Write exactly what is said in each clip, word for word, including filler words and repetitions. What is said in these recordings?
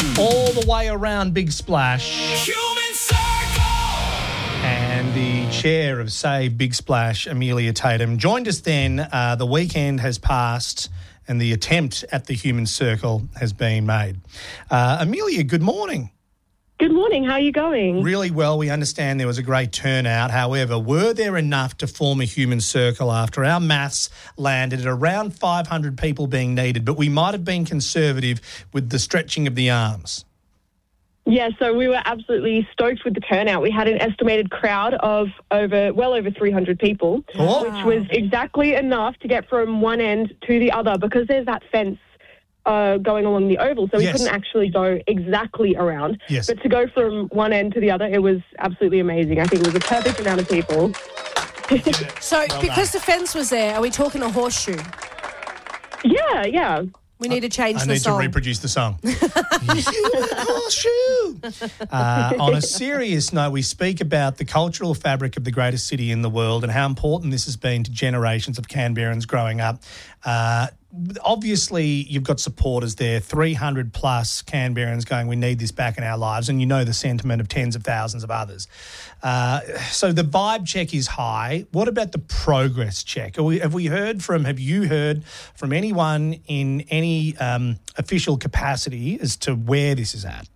all the way around Big Splash. Human Circle! And the chair of Save Big Splash, Amelia Tatum, joined us then. Uh, the weekend has passed and the attempt at the Human Circle has been made. Uh, Amelia, good morning. Good morning. How are you going? Really well. We understand there was a great turnout. However, were there enough to form a human circle after our maths landed at around five hundred people being needed, but we might have been conservative with the stretching of the arms? Yeah, so we were absolutely stoked with the turnout. We had an estimated crowd of over, well over three hundred people, Oh. which was exactly enough to get from one end to the other because there's that fence uh, going along the oval, so we Yes. couldn't actually go exactly around. Yes. But to go from one end to the other, it was absolutely amazing. I think it was a perfect amount of people. So because the fence was there, are we talking a horseshoe? Yeah, yeah. We need to change I the need song. to reproduce the song. Human horseshoe. Uh, on a serious note, we speak about the cultural fabric of the greatest city in the world and how important this has been to generations of Canberrans growing up. Uh, obviously, you've got supporters there, three hundred plus Canberrans going, we need this back in our lives, and you know the sentiment of tens of thousands of others. Uh, so the vibe check is high. What about the progress check? Have we, have we heard from, have you heard from anyone in any um, official capacity as to where this is at?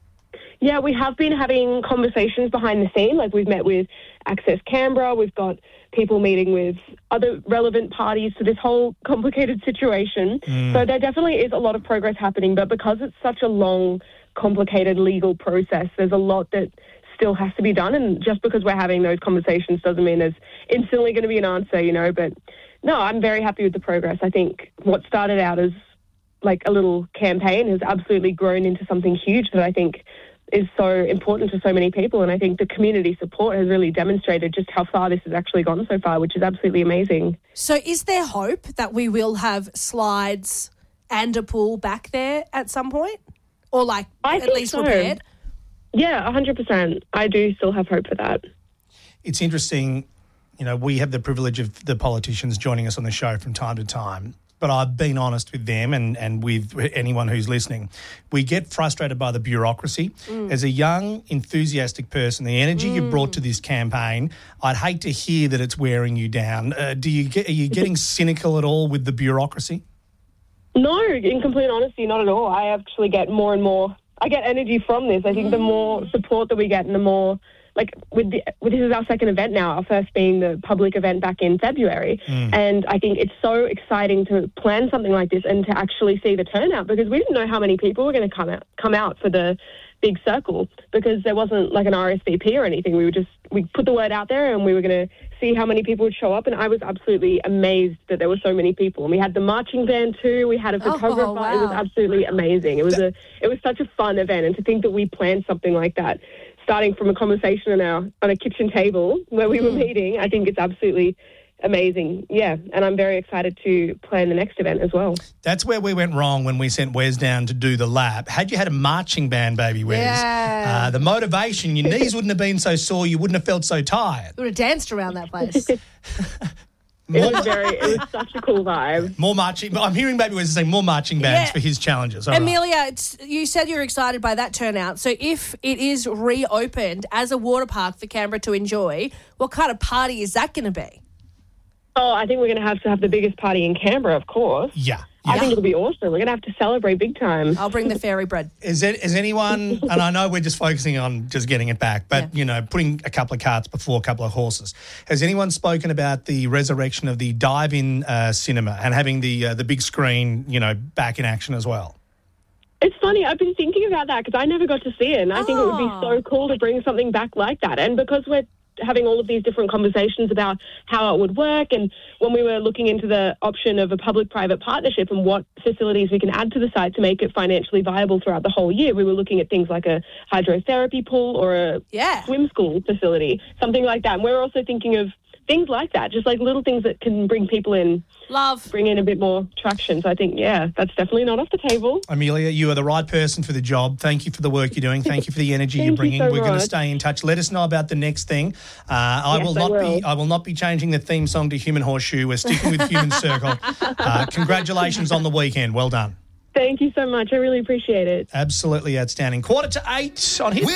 Yeah, we have been having conversations behind the scene. Like, we've met with Access Canberra. We've got people meeting with other relevant parties to this whole complicated situation. Mm. So there definitely is a lot of progress happening. But because it's such a long, complicated legal process, there's a lot that still has to be done. And just because we're having those conversations doesn't mean there's instantly going to be an answer, you know. But no, I'm very happy with the progress. I think what started out as like a little campaign has absolutely grown into something huge that I think is so important to so many people. And I think the community support has really demonstrated just how far this has actually gone so far, which is absolutely amazing. So is there hope that we will have slides and a pool back there at some point? Or like I at think least so. repaired? Yeah, one hundred percent. I do still have hope for that. It's interesting, you know, we have the privilege of the politicians joining us on the show from time to time, but I've been honest with them and, and with anyone who's listening. We get frustrated by the bureaucracy. Mm. As a young, enthusiastic person, the energy mm. you brought to this campaign, I'd hate to hear that it's wearing you down. Uh, do you get, are you getting cynical at all with the bureaucracy? No, in complete honesty, not at all. I actually get more and more, I get energy from this. I think mm. the more support that we get and the more, like, with the, with this is our second event now, our first being the public event back in February. Mm. And I think it's so exciting to plan something like this and to actually see the turnout, because we didn't know how many people were going to come out, come out for the big circle, because there wasn't like an R S V P or anything. We were just, we put the word out there and we were going to see how many people would show up. And I was absolutely amazed that there were so many people. And we had the marching band too. We had a photographer. Oh, wow. It was absolutely amazing. It was a, it was such a fun event. And to think that we planned something like that, starting from a conversation on our on a kitchen table where we were meeting, I think it's absolutely amazing. Yeah, and I'm very excited to plan the next event as well. That's where we went wrong when we sent Wes down to do the lap. Had you had a marching band, baby Wes, Yeah. uh, the motivation, your knees wouldn't have been so sore, you wouldn't have felt so tired. We would have danced around that place. It was very, it was such a cool vibe. More marching. I'm hearing Baby Wes say more marching bands Yeah. for his challenges. All right. Amelia, it's, you said you're excited by that turnout. So if it is reopened as a water park for Canberra to enjoy, what kind of party is that going to be? Oh, I think we're going to have to have the biggest party in Canberra, of course. Yeah. I yeah. think it'll be awesome. We're going to have to celebrate big time. I'll bring the fairy bread. Is it, is anyone, and I know we're just focusing on just getting it back, but, Yeah. you know, putting a couple of carts before a couple of horses. Has anyone spoken about the resurrection of the dive-in uh, cinema and having the uh, the big screen, you know, back in action as well? It's funny, I've been thinking about that because I never got to see it, and I think it would be Oh. so cool to bring something back like that. And because we're having all of these different conversations about how it would work, and when we were looking into the option of a public-private partnership and what facilities we can add to the site to make it financially viable throughout the whole year, we were looking at things like a hydrotherapy pool or a Yeah. swim school facility, something like that. And we're also thinking of things like that, just like little things that can bring people in, Love. bring in a bit more traction. So I think, yeah, that's definitely not off the table. Amelia, you are the right person for the job. Thank you for the work you're doing. Thank you for the energy Thank you're you bringing. so We're going to much. stay in touch. Let us know about the next thing. Uh, I Yes, will I not will. be. I will not be changing the theme song to Human Horseshoe. We're sticking with Human Circle. Uh, congratulations on the weekend. Well done. Thank you so much. I really appreciate it. Absolutely outstanding. Quarter to eight on Hit